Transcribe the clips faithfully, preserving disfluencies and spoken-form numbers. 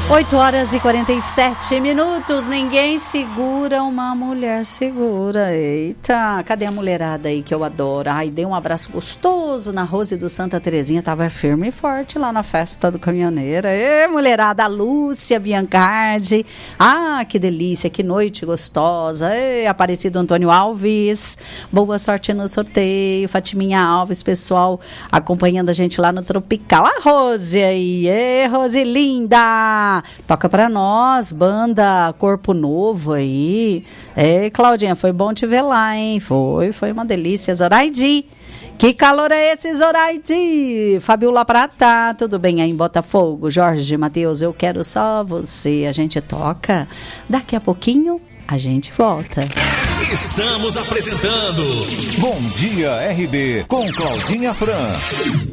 oito horas e quarenta e sete minutos. Ninguém segura uma mulher segura. Eita, cadê a mulherada aí que eu adoro? Ai, dei um abraço gostoso na Rose do Santa Terezinha. Tava firme e forte lá na festa do caminhoneiro. Ê, mulherada, a Lúcia Biancardi. Ah, que delícia, que noite gostosa. Ê, Aparecido Antônio Alves. Boa sorte no sorteio. Fatiminha Alves, pessoal acompanhando a gente lá no Tropical. A Rose aí. Ê, Rose linda. Toca pra nós, banda Corpo Novo aí. É, Claudinha, foi bom te ver lá, hein? Foi, foi uma delícia. Zoraidi, que calor é esse, Zoraidi? Fabiola Prata, tudo bem aí em Botafogo? Jorge Matheus, eu quero só você. A gente toca. Daqui a pouquinho, a gente volta. Estamos apresentando Bom Dia R B, com Claudinha Fran.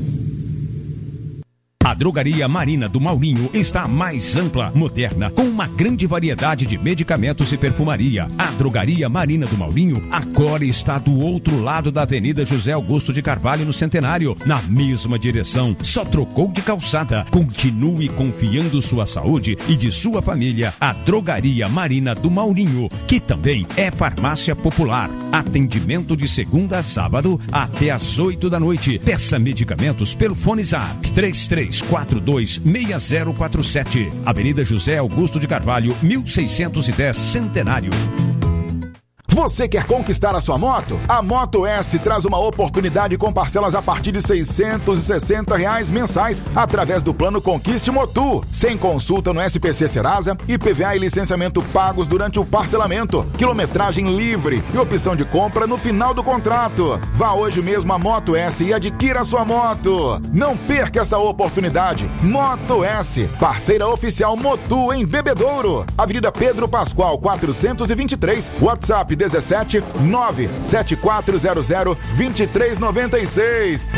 A Drogaria Marina do Maurinho está mais ampla, moderna, com uma grande variedade de medicamentos e perfumaria. A Drogaria Marina do Maurinho agora está do outro lado da Avenida José Augusto de Carvalho, no Centenário, na mesma direção. Só trocou de calçada. Continue confiando sua saúde e de sua família à Drogaria Marina do Maurinho, que também é farmácia popular. Atendimento de segunda a sábado até às oito da noite. Peça medicamentos pelo fone Zap três três quatro dois seis zero quatro sete. Avenida José Augusto de Carvalho, mil seiscentos e dez, Centenário. Você quer conquistar a sua moto? A Moto S traz uma oportunidade com parcelas a partir de seiscentos e sessenta reais mensais através do plano Conquiste Motu, sem consulta no S P C Serasa, I P V A e licenciamento pagos durante o parcelamento, quilometragem livre e opção de compra no final do contrato. Vá hoje mesmo à Moto S e adquira a sua moto. Não perca essa oportunidade. Moto S, parceira oficial Motu em Bebedouro, Avenida Pedro Pascoal quatrocentos e vinte e três, WhatsApp dezessete nove sete quatro zero zero dois três nove seis.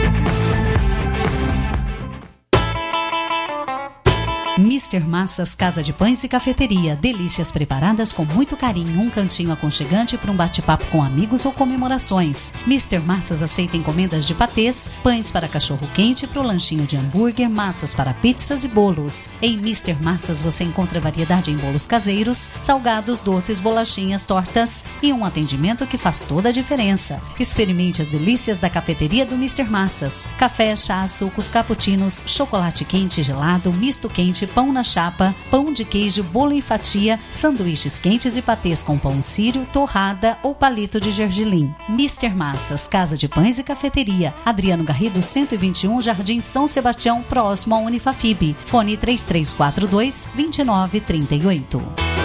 mister Massas Casa de Pães e Cafeteria. Delícias preparadas com muito carinho. Um cantinho aconchegante para um bate-papo com amigos ou comemorações. mister Massas aceita encomendas de patês, pães para cachorro-quente, para o lanchinho de hambúrguer, massas para pizzas e bolos. Em mister Massas você encontra variedade em bolos caseiros, salgados, doces, bolachinhas, tortas e um atendimento que faz toda a diferença. Experimente as delícias da cafeteria do mister Massas. Café, chá, sucos, cappuccinos, chocolate quente e gelado, misto quente, pão na chapa, pão de queijo, bolo em fatia, sanduíches quentes e patês com pão sírio, torrada ou palito de gergelim. mister Massas, Casa de Pães e Cafeteria. Adriano Garrido, cento e vinte e um, Jardim São Sebastião, próximo à Unifafib. Fone três três quatro dois, dois nove três oito.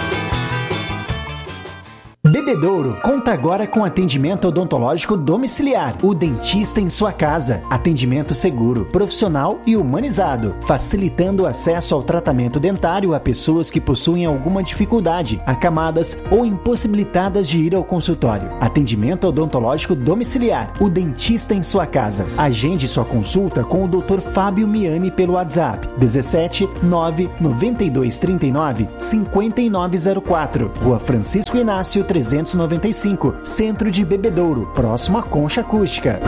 Bebedouro conta agora com atendimento odontológico domiciliar. O dentista em sua casa. Atendimento seguro, profissional e humanizado, facilitando o acesso ao tratamento dentário a pessoas que possuem alguma dificuldade, acamadas ou impossibilitadas de ir ao consultório. Atendimento odontológico domiciliar. O dentista em sua casa. Agende sua consulta com o doutor Fábio Miani pelo WhatsApp dezessete nove nove dois três nove cinco nove zero quatro. Rua Francisco Inácio trezentos e noventa e cinco, Centro de Bebedouro, próximo à Concha Acústica.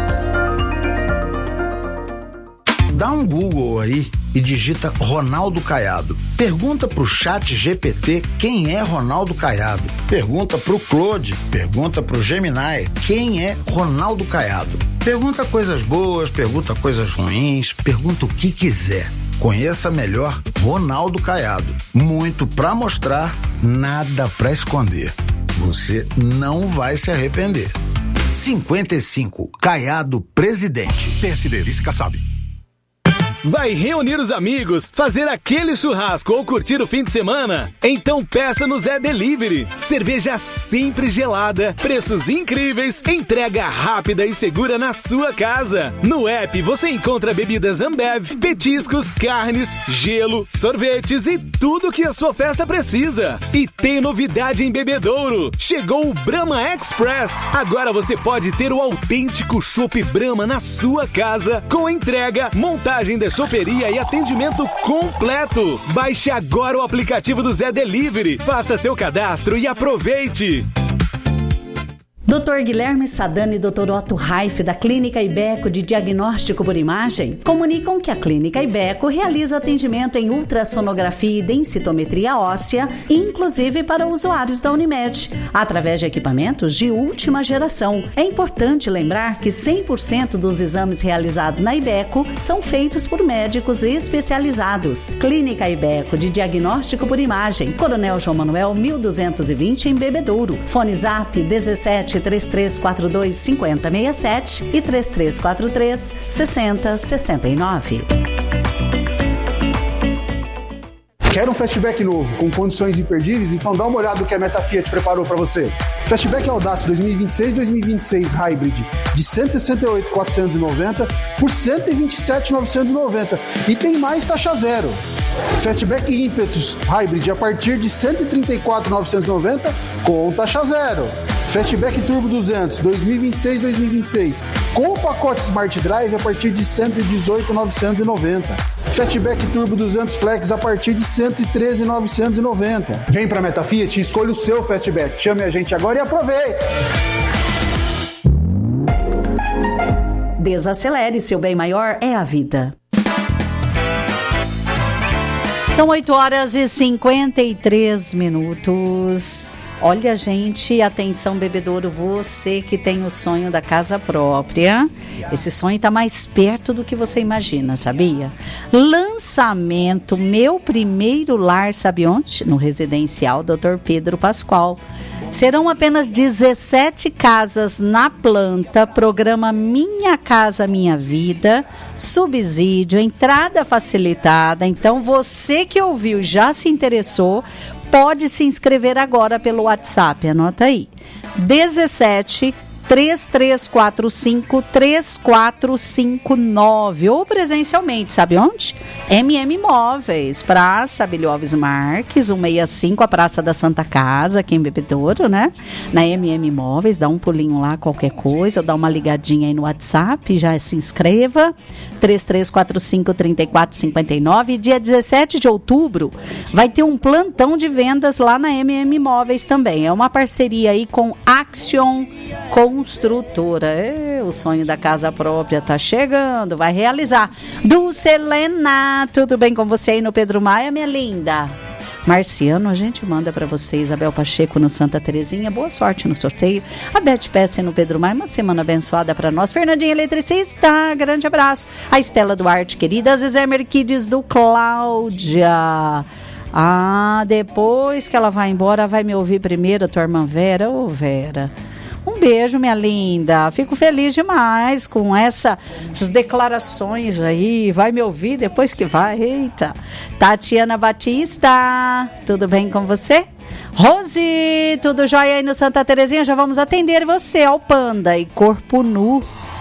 Dá um Google aí e digita Ronaldo Caiado. Pergunta pro chat G P T quem é Ronaldo Caiado. Pergunta pro Claude, pergunta pro Gemini quem é Ronaldo Caiado. Pergunta coisas boas, pergunta coisas ruins, pergunta o que quiser. Conheça melhor Ronaldo Caiado. Muito pra mostrar, nada pra esconder. Você não vai se arrepender. cinquenta e cinco, Caiado Presidente. P S D, vice Kassab. Vai reunir os amigos, fazer aquele churrasco ou curtir o fim de semana? Então peça no Zé Delivery. Cerveja sempre gelada, preços incríveis, entrega rápida e segura na sua casa. No app você encontra bebidas Ambev, petiscos, carnes, gelo, sorvetes e tudo que a sua festa precisa. E tem novidade em Bebedouro. Chegou o Brahma Express. Agora você pode ter o autêntico chopp Brahma na sua casa, com entrega, montagem da choperia e atendimento completo. Baixe agora o aplicativo do Zé Delivery, faça seu cadastro e aproveite. doutor Guilherme Sadani e doutor Otto Raif, da Clínica Ibeco de Diagnóstico por Imagem, comunicam que a Clínica Ibeco realiza atendimento em ultrassonografia e densitometria óssea, inclusive para usuários da Unimed, através de equipamentos de última geração. É importante lembrar que cem por cento dos exames realizados na Ibeco são feitos por médicos especializados. Clínica Ibeco de Diagnóstico por Imagem, Coronel João Manuel mil duzentos e vinte em Bebedouro. Fone Zap dezessete, trinta e três quarenta e dois, cinquenta sessenta e sete e trinta e três quarenta e três, sessenta sessenta e nove. Quer um Fastback novo, com condições imperdíveis? Então dá uma olhada no que a Meta Fiat preparou para você. Fastback Audace dois mil e vinte e seis dois mil e vinte e seis Hybrid de cento e sessenta e oito mil quatrocentos e noventa por cento e vinte e sete mil novecentos e noventa e tem mais taxa zero. Fastback Impetus Hybrid a partir de cento e trinta e quatro mil novecentos e noventa com taxa zero. Fastback Turbo duzentos dois mil e vinte e seis dois mil e vinte e seis com o pacote Smart Drive a partir de cento e dezoito mil novecentos e noventa. Fastback Turbo duzentos Flex a partir de cento e treze mil novecentos e noventa. Vem pra Meta Fiat e escolha o seu Fastback. Chame a gente agora e aproveite! Desacelere, seu bem maior é a vida. São oito horas e cinquenta e três minutos. Olha, gente, atenção, Bebedouro, você que tem o sonho da casa própria, esse sonho está mais perto do que você imagina, sabia? Lançamento Meu Primeiro Lar, sabe onde? No Residencial doutor Pedro Pascoal. Serão apenas dezessete casas na planta, programa Minha Casa Minha Vida, subsídio, entrada facilitada. Então, você que ouviu e já se interessou, pode se inscrever agora pelo WhatsApp, anota aí, dezessete, três três quatro cinco, três quatro cinco nove, ou presencialmente, sabe onde? M M Móveis, Praça Abílio Alves Marques, cento e sessenta e cinco, a Praça da Santa Casa, aqui em Bebedouro, né? Na M M Móveis, dá um pulinho lá, qualquer coisa, ou dá uma ligadinha aí no WhatsApp, já se inscreva, três três quatro cinco, três quatro cinco nove. Dia dezessete de outubro vai ter um plantão de vendas lá na M M Móveis também. É uma parceria aí com Action Construtora. É, o sonho da casa própria tá chegando, vai realizar. Dulce Helena, tudo bem com você aí no Pedro Maia, minha linda? Marciano, a gente manda para você. Isabel Pacheco no Santa Terezinha, boa sorte no sorteio. A Beth Pesce no Pedro Maia, uma semana abençoada para nós. Fernandinha Eletricista, grande abraço. A Estela Duarte, querida. Zezé Merquides do Cláudia. Ah, depois que ela vai embora, vai me ouvir primeiro a tua irmã Vera. Ô, Vera, um beijo, minha linda. Fico feliz demais com essa, essas declarações aí. Vai me ouvir depois que vai. Eita. Tatiana Batista, tudo bem com você? Rose, tudo jóia aí no Santa Terezinha? Já vamos atender você ao Panda e Corpo Nu.